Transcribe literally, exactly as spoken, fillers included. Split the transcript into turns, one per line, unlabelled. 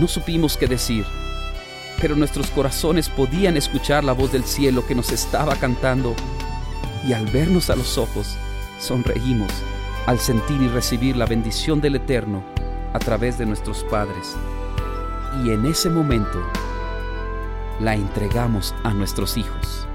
No supimos qué decir, pero nuestros corazones podían escuchar la voz del cielo que nos estaba cantando, y al vernos a los ojos, sonreímos al sentir y recibir la bendición del Eterno a través de nuestros padres. Y en ese momento la entregamos a nuestros hijos.